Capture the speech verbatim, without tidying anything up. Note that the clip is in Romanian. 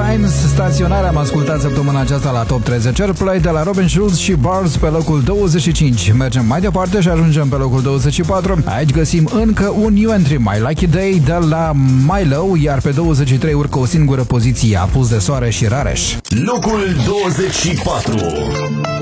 Times. Staționarea am ascultat săptămâna aceasta la Top treizeci Airplay de la Robin Schulz și Bars pe locul douăzeci și cinci. Mergem mai departe și ajungem pe locul douăzeci și patru. Aici găsim încă un new entry, My Lucky Day de la Milo, iar pe douăzeci și trei urcă o singură poziție, Apus de Soare și Rareș. Locul douăzeci și patru.